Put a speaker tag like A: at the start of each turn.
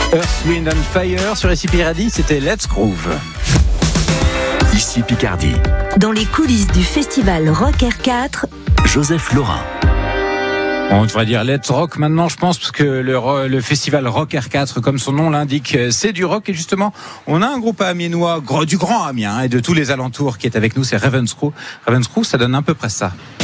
A: Earth, Wind and Fire sur ici Picardie, c'était Let's Groove.
B: Ici Picardie.
C: Dans les coulisses du festival Rock R4,
B: Joseph Laurin.
A: On devrait dire Let's Rock maintenant, je pense, parce que le festival Rock R4, comme son nom l'indique, c'est du rock. Et justement, on a un groupe amiénois, du Grand Amiens, et de tous les alentours qui est avec nous, c'est Ravenscrew. Ravenscrew, ça donne à peu près ça.